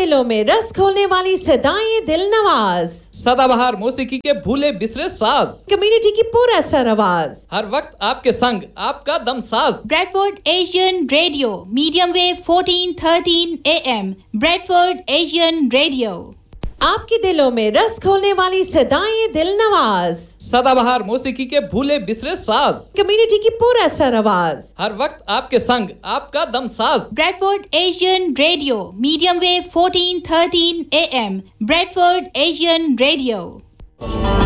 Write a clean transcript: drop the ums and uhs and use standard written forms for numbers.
दिलों में रस घोलने वाली सदाएं दिल नवाज, सदाबहार मौसीकी के भूले बिसरे साज, कम्युनिटी की पूरा सर आवाज, हर वक्त आपके संग आपका दम साज। Bradford Asian Radio, medium wave 1413 AM, Bradford Asian Radio. आपके दिलों में रस घोलने वाली सदाएं दिल नवाज, सदाबहार मौसीकी के भूले बिसरे साज, कम्युनिटी की पूरा सर आवाज, हर वक्त आपके संग आपका दम साज। Bradford Asian Radio, medium wave 1413 AM, Bradford Asian Radio.